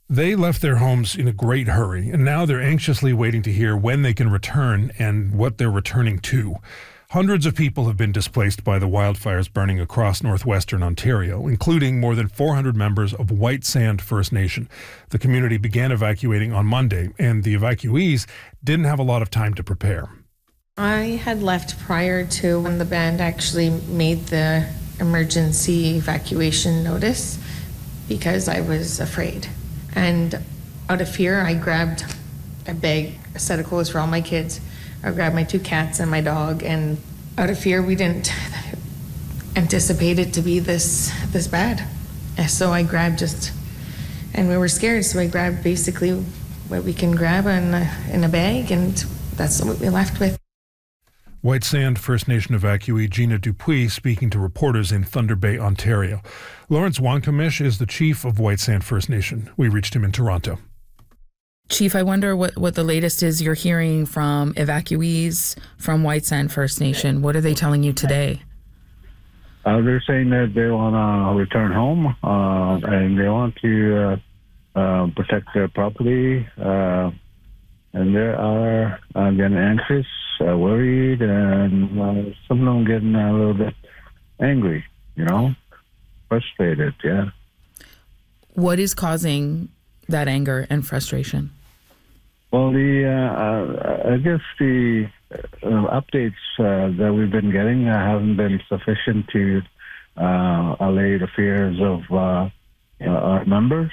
They left their homes in a great hurry, and now they're anxiously waiting to hear when they can return and what they're returning to. Hundreds of people have been displaced by the wildfires burning across northwestern Ontario, including more than 400 members of White Sand First Nation. The community began evacuating on Monday, and the evacuees didn't have a lot of time to prepare. I had left prior to when the band actually made the emergency evacuation notice because I was afraid. And out of fear, I grabbed a bag, a set of clothes for all my kids. I grabbed my 2 cats and my dog, and out of fear, we didn't anticipate it to be this bad. And so I grabbed and we were scared, so I grabbed basically what we can grab in a bag, and that's what we left with. White Sand First Nation evacuee Gina Dupuis speaking to reporters in Thunder Bay, Ontario. Lawrence Wankamish is the chief of White Sand First Nation. We reached him in Toronto. Chief, I wonder what the latest is you're hearing from evacuees from White Sand First Nation. What are they telling you today? They're saying that they want to return home and they want to protect their property. And they are getting anxious, worried, and some of them getting a little bit angry, frustrated, yeah. What is causing that anger and frustration? Well, I guess the updates that we've been getting haven't been sufficient to allay the fears of our members.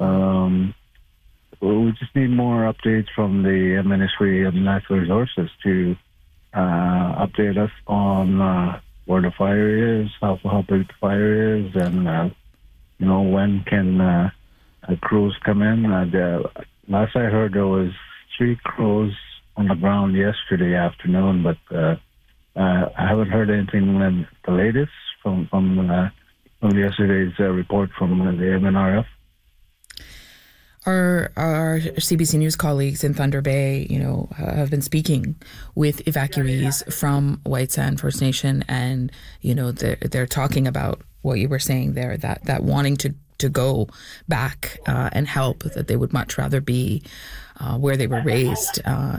We just need more updates from the Ministry of Natural Resources to update us on where the fire is, how big the fire is, and when can crews come in. Last I heard, there was 3 crews on the ground yesterday afternoon, but I haven't heard anything the latest from yesterday's report from the MNRF. Our CBC News colleagues in Thunder Bay, have been speaking with evacuees from White Sand First Nation, and they're talking about what you were saying there, that wanting to go back and help, that they would much rather be where they were raised